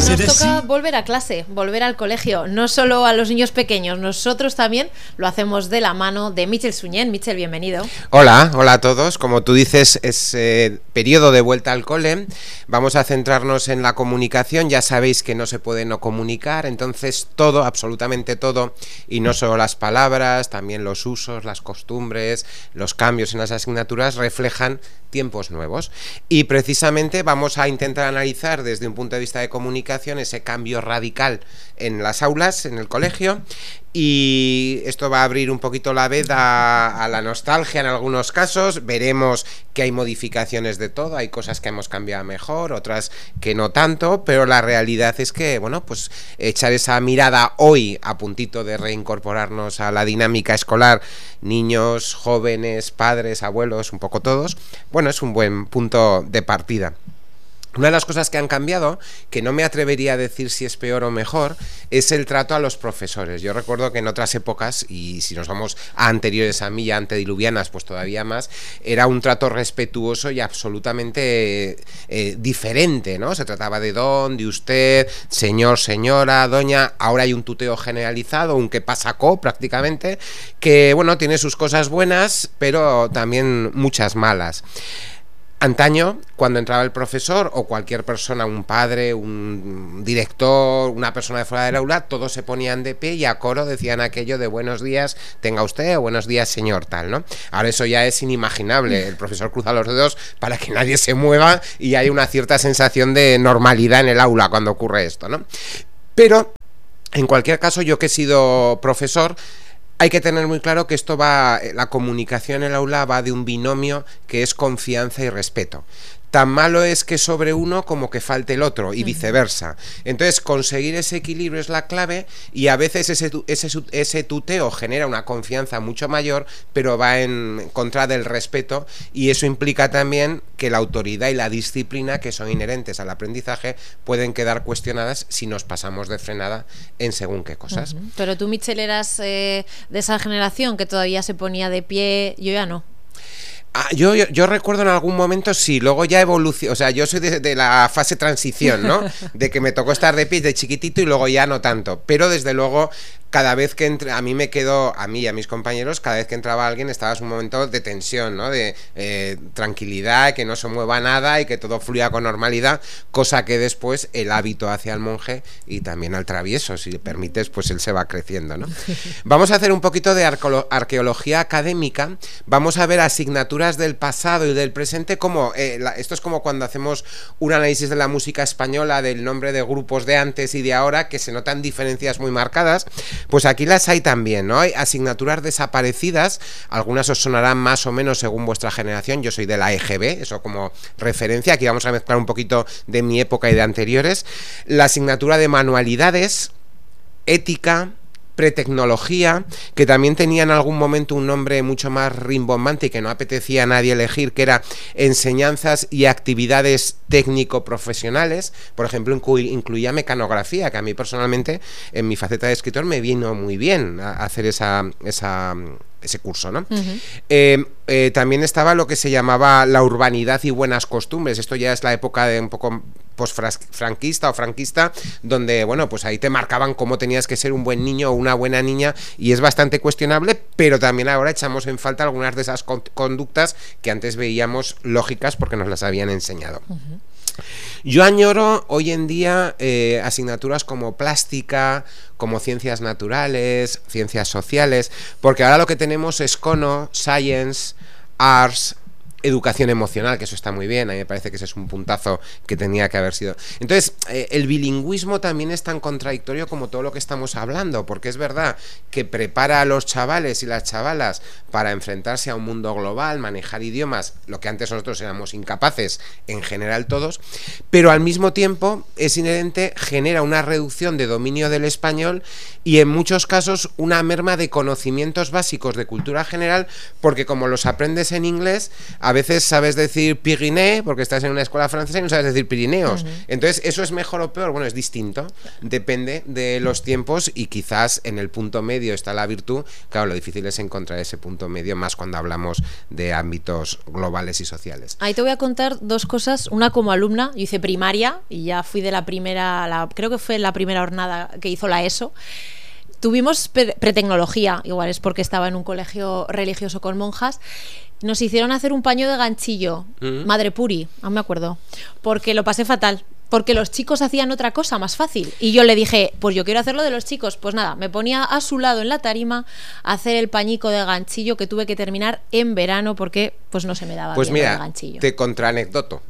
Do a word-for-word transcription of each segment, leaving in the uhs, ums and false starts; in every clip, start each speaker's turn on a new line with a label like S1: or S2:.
S1: Nos toca volver a clase, volver al colegio, no solo a los niños pequeños, nosotros también lo hacemos de la mano de Michel Suñén. Michel, bienvenido.
S2: Hola, hola a todos. Como tú dices, es eh, periodo de vuelta al cole. Vamos a centrarnos en la comunicación. Ya sabéis que no se puede no comunicar, entonces todo, absolutamente todo, y no solo las palabras, también los usos, las costumbres, los cambios en las asignaturas reflejan tiempos nuevos. Y precisamente vamos a intentar analizar desde un punto de vista de comunicación ese cambio radical en las aulas, en el colegio, y esto va a abrir un poquito la veda a la nostalgia en algunos casos. Veremos que hay modificaciones de todo, hay cosas que hemos cambiado mejor, otras que no tanto, pero la realidad es que, bueno, pues echar esa mirada hoy a puntito de reincorporarnos a la dinámica escolar, niños, jóvenes, padres, abuelos, un poco todos, bueno, es un buen punto de partida. Una de las cosas que han cambiado, que no me atrevería a decir si es peor o mejor, es el trato a los profesores. Yo recuerdo que en otras épocas, y si nos vamos a anteriores a mí, ya antediluvianas, pues todavía más, era un trato respetuoso y absolutamente eh, diferente, ¿no? Se trataba de don, de usted, señor, señora, doña. Ahora hay un tuteo generalizado, un que pasacó prácticamente, que, bueno, tiene sus cosas buenas, pero también muchas malas. Antaño, cuando entraba el profesor o cualquier persona, un padre, un director, una persona de fuera del aula, todos se ponían de pie y a coro decían aquello de buenos días, tenga usted, o buenos días, señor, tal, ¿no? Ahora eso ya es inimaginable. El profesor cruza los dedos para que nadie se mueva y hay una cierta sensación de normalidad en el aula cuando ocurre esto, ¿no? Pero, en cualquier caso, yo que he sido profesor, hay que tener muy claro que esto va, la comunicación en el aula va de un binomio que es confianza y respeto. Tan malo es que sobre uno como que falte el otro y viceversa. Entonces conseguir ese equilibrio es la clave, y a veces ese, ese, ese tuteo genera una confianza mucho mayor, pero va en contra del respeto, y eso implica también que la autoridad y la disciplina que son inherentes al aprendizaje pueden quedar cuestionadas si nos pasamos de frenada en según qué cosas.
S1: Uh-huh. Pero tú, Michel, eras eh, de esa generación que todavía se ponía de pie. Yo ya no.
S2: Ah, yo, yo, yo recuerdo en algún momento, sí, luego ya evolucionó, o sea, yo soy de, de la fase transición, ¿no? De que me tocó estar de pie de chiquitito y luego ya no tanto, pero desde luego cada vez que entre, a mí me quedó, a mí y a mis compañeros, cada vez que entraba alguien estaba en un momento de tensión, ¿no? De eh, tranquilidad, que no se mueva nada y que todo fluya con normalidad, cosa que después el hábito hacia el monje y también al travieso, si le permites, pues él se va creciendo, ¿no? Vamos a hacer un poquito de arqueo- arqueología académica, vamos a ver asignaturas del pasado y del presente, como eh, la, esto es como cuando hacemos un análisis de la música española, del nombre de grupos de antes y de ahora, que se notan diferencias muy marcadas. Pues aquí las hay también, ¿no? Hay asignaturas desaparecidas, algunas os sonarán más o menos según vuestra generación. Yo soy de la E G B, eso como referencia. Aquí vamos a mezclar un poquito de mi época y de anteriores. La asignatura de manualidades, ética, pretecnología, que también tenía en algún momento un nombre mucho más rimbombante y que no apetecía a nadie elegir, que era enseñanzas y actividades técnico-profesionales. Por ejemplo, inclu- incluía mecanografía, que a mí personalmente, en mi faceta de escritor, me vino muy bien a hacer esa, esa ese curso, ¿no? Uh-huh. eh, eh, también estaba lo que se llamaba la urbanidad y buenas costumbres. Esto ya es la época de un poco posfranquista o franquista, donde, bueno, pues ahí te marcaban cómo tenías que ser un buen niño o una buena niña, y es bastante cuestionable, pero también ahora echamos en falta algunas de esas conductas que antes veíamos lógicas porque nos las habían enseñado. Uh-huh. Yo añoro hoy en día eh, asignaturas como plástica, como ciencias naturales, ciencias sociales, porque ahora lo que tenemos es Cono, Science, Arts, educación emocional, que eso está muy bien. A mí me parece que ese es un puntazo que tenía que haber sido. Entonces, eh, el bilingüismo también es tan contradictorio como todo lo que estamos hablando, porque es verdad que prepara a los chavales y las chavalas para enfrentarse a un mundo global, manejar idiomas, lo que antes nosotros éramos incapaces, en general todos, pero al mismo tiempo es inherente, genera una reducción de dominio del español y en muchos casos una merma de conocimientos básicos de cultura general, porque como los aprendes en inglés, a a veces sabes decir Pyrénées porque estás en una escuela francesa y no sabes decir Pirineos. Uh-huh. Entonces, ¿eso es mejor o peor? Bueno, es distinto, depende de los tiempos y quizás en el punto medio está la virtud. Claro, lo difícil es encontrar ese punto medio, más cuando hablamos de ámbitos globales y sociales.
S1: Ahí te voy a contar dos cosas, una como alumna, yo hice primaria y ya fui de la primera, la, creo que fue la primera jornada que hizo la ESO. Tuvimos pretecnología, igual es porque estaba en un colegio religioso con monjas. Nos hicieron hacer un paño de ganchillo, mm. Madre Puri, aún me acuerdo, porque lo pasé fatal. Porque los chicos hacían otra cosa más fácil. Y yo le dije, pues yo quiero hacerlo de los chicos. Pues nada, me ponía a su lado en la tarima a hacer el pañico de ganchillo que tuve que terminar en verano porque pues no se me daba
S2: pues
S1: bien
S2: mira,
S1: el ganchillo.
S2: Te contraanecdoto.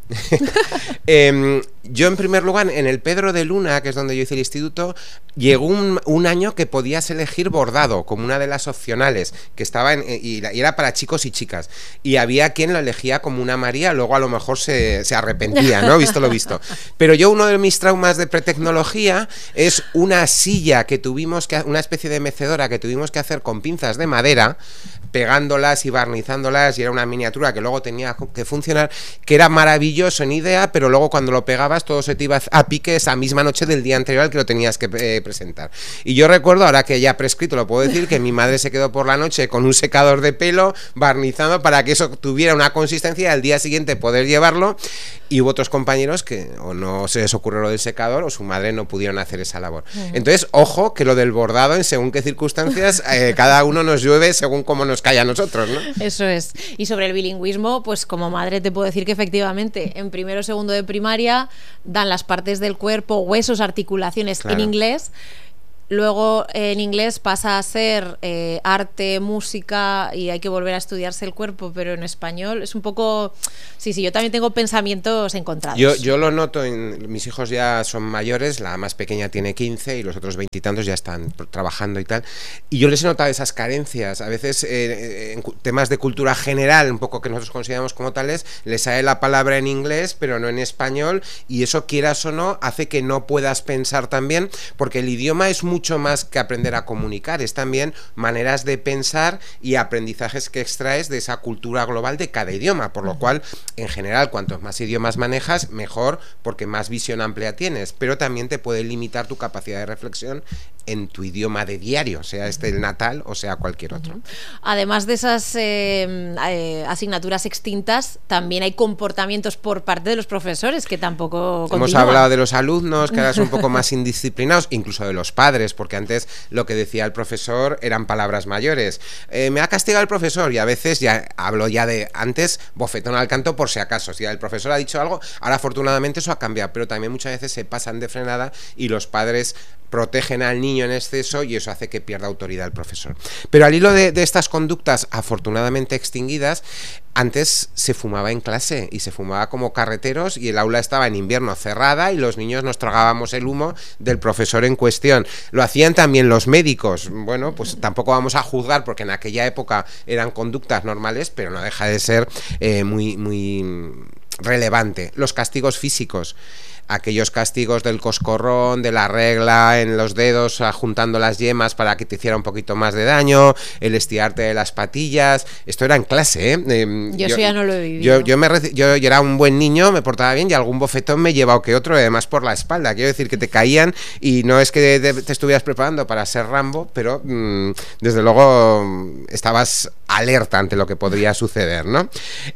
S2: eh, yo en primer lugar, en el Pedro de Luna, que es donde yo hice el instituto, llegó un, un año que podías elegir bordado como una de las opcionales, que estaba en, y, y era para chicos y chicas. Y había quien lo elegía como una María, luego a lo mejor se, se arrepentía, ¿no? Visto lo visto. Pero yo uno de mis traumas de pretecnología es una silla que tuvimos que, una especie de mecedora que tuvimos que hacer con pinzas de madera, pegándolas y barnizándolas, y era una miniatura que luego tenía que funcionar, que era maravilloso en idea, pero luego cuando lo pegabas todo se te iba a pique esa misma noche del día anterior al que lo tenías que eh, presentar. Y yo recuerdo, ahora que ya prescrito lo puedo decir, que mi madre se quedó por la noche con un secador de pelo barnizando para que eso tuviera una consistencia y al día siguiente poder llevarlo, y hubo otros compañeros que o no se les ocurrió lo del secador o su madre no pudieron hacer esa labor. Entonces, ojo, que lo del bordado en según qué circunstancias eh, cada uno nos llueve según cómo nos cae a nosotros, ¿no?
S1: Eso es. Y sobre el bilingüismo, pues como madre te puedo decir que efectivamente en primero o segundo de primaria dan las partes del cuerpo, huesos, articulaciones, claro, en inglés. Luego en inglés pasa a ser eh, arte, música y hay que volver a estudiarse el cuerpo, pero en español es un poco... Sí, sí, yo también tengo pensamientos encontrados.
S2: Yo, yo lo noto, en mis hijos ya son mayores, la más pequeña tiene quince y los otros veintitantos ya están trabajando y tal, y yo les he notado esas carencias. A veces eh, en temas de cultura general, un poco que nosotros consideramos como tales, les sale la palabra en inglés pero no en español, y eso, quieras o no, hace que no puedas pensar tan bien, porque el idioma es mucho mucho más que aprender a comunicar, es también maneras de pensar y aprendizajes que extraes de esa cultura global de cada idioma, por lo cual, en general, cuantos más idiomas manejas, mejor, porque más visión amplia tienes, pero también te puede limitar tu capacidad de reflexión en tu idioma de diario, sea este el natal o sea cualquier otro.
S1: Además de esas eh, eh, asignaturas extintas, también hay comportamientos por parte de los profesores que tampoco continúan.
S2: Hemos hablado de los alumnos, que ahora son un poco más indisciplinados, incluso de los padres, porque antes lo que decía el profesor eran palabras mayores. Eh, me ha castigado el profesor, y a veces, ya hablo ya de antes, bofetón al canto por si acaso. Si el profesor ha dicho algo, ahora afortunadamente eso ha cambiado, pero también muchas veces se pasan de frenada y los padres protegen al niño en exceso y eso hace que pierda autoridad el profesor. Pero al hilo de, de estas conductas afortunadamente extinguidas, antes se fumaba en clase y se fumaba como carreteros, y el aula estaba en invierno cerrada y los niños nos tragábamos el humo del profesor en cuestión. Lo hacían también los médicos. Bueno, pues tampoco vamos a juzgar porque en aquella época eran conductas normales, pero no deja de ser eh, muy, muy relevante. Los castigos físicos, aquellos castigos del coscorrón, de la regla en los dedos, juntando las yemas para que te hiciera un poquito más de daño, el estirarte de las patillas. Esto era en clase, ¿eh? Eh,
S1: yo, yo eso ya no lo he vivido.
S2: Yo, yo, me, yo, yo era un buen niño, me portaba bien y algún bofetón me he llevado que otro, además por la espalda. Quiero decir que te caían y no es que te, te estuvieras preparando para ser Rambo, pero mmm, desde luego estabas alerta ante lo que podría suceder, ¿no?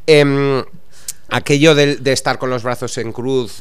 S2: Eh, aquello de, de estar con los brazos en cruz,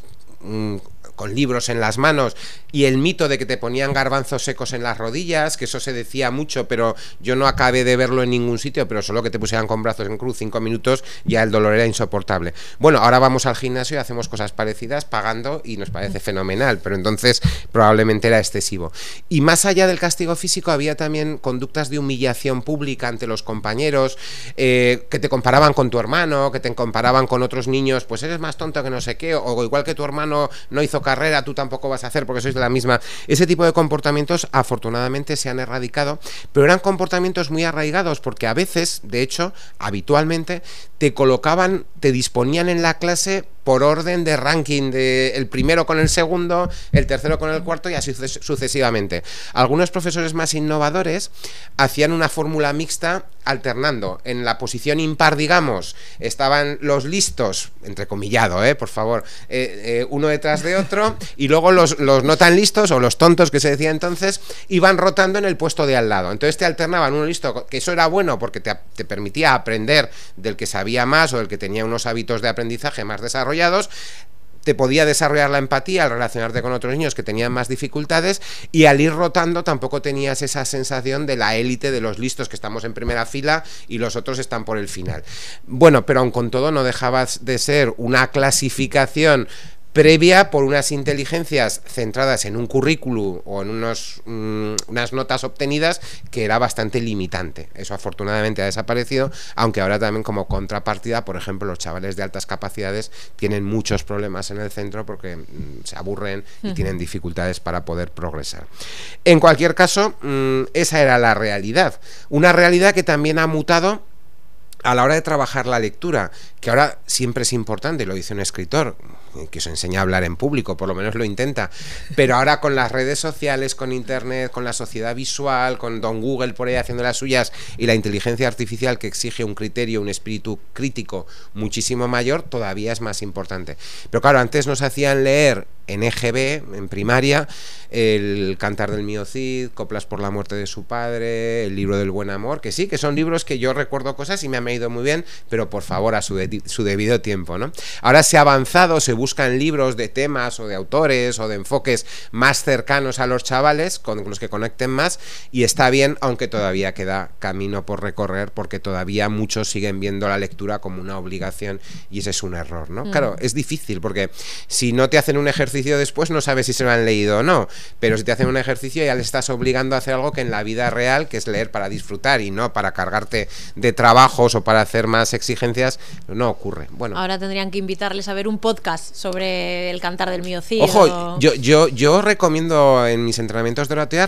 S2: con libros en las manos, y el mito de que te ponían garbanzos secos en las rodillas, que eso se decía mucho, pero yo no acabé de verlo en ningún sitio, pero solo que te pusieran con brazos en cruz cinco minutos ya el dolor era insoportable. Bueno, ahora vamos al gimnasio y hacemos cosas parecidas pagando y nos parece fenomenal, pero entonces probablemente era excesivo. Y más allá del castigo físico había también conductas de humillación pública ante los compañeros, eh, que te comparaban con tu hermano, que te comparaban con otros niños, pues eres más tonto que no sé qué, o igual que tu hermano no hizo carrera, tú tampoco vas a hacer porque sois de la misma. Ese tipo de comportamientos afortunadamente se han erradicado, pero eran comportamientos muy arraigados, porque a veces, de hecho, habitualmente, te colocaban, te disponían en la clase por orden de ranking, de el primero con el segundo, el tercero con el cuarto y así sucesivamente. Algunos profesores más innovadores hacían una fórmula mixta alternando. En la posición impar, digamos, estaban los listos, entrecomillado, eh, por favor, eh, eh, uno detrás de otro, y luego los, los no tan listos, o los tontos que se decía entonces, iban rotando en el puesto de al lado. Entonces te alternaban uno listo, que eso era bueno porque te, te permitía aprender del que sabía más o del que tenía unos hábitos de aprendizaje más desarrollados. Te podía desarrollar la empatía al relacionarte con otros niños que tenían más dificultades, y al ir rotando tampoco tenías esa sensación de la élite de los listos, que estamos en primera fila y los otros están por el final. Bueno, pero aun con todo no dejabas de ser una clasificación previa por unas inteligencias centradas en un currículum o en unos, mmm, unas notas obtenidas que era bastante limitante. Eso afortunadamente ha desaparecido, aunque ahora también como contrapartida, por ejemplo, los chavales de altas capacidades tienen muchos problemas en el centro porque mmm, se aburren y uh-huh. tienen dificultades para poder progresar. En cualquier caso, mmm, esa era la realidad. Una realidad que también ha mutado a la hora de trabajar la lectura, que ahora siempre es importante, lo dice un escritor que os enseña a hablar en público, por lo menos lo intenta, pero ahora con las redes sociales, con internet, con la sociedad visual, con Don Google por ahí haciendo las suyas y la inteligencia artificial que exige un criterio, un espíritu crítico muchísimo mayor, todavía es más importante. Pero claro, antes nos hacían leer en E G B, en primaria, el Cantar del mío Cid, Coplas por la muerte de su padre, el libro del buen amor, que sí, que son libros que yo recuerdo cosas y me han ido muy bien, pero por favor a su, de, su debido tiempo, ¿no? Ahora se ha avanzado, se buscan libros de temas o de autores o de enfoques más cercanos a los chavales, con los que conecten más, y está bien, aunque todavía queda camino por recorrer, porque todavía muchos siguen viendo la lectura como una obligación, y ese es un error, ¿no? Mm. Claro, es difícil, porque si no te hacen un ejercicio después no sabes si se lo han leído o no, pero si te hacen un ejercicio ya les estás obligando a hacer algo que en la vida real, que es leer para disfrutar y no para cargarte de trabajos o para hacer más exigencias, no ocurre. Bueno,
S1: ahora tendrían que invitarles a ver un podcast sobre el Cantar del mío Cid.
S2: Ojo,
S1: o...
S2: yo, yo, yo recomiendo en mis entrenamientos de oratoria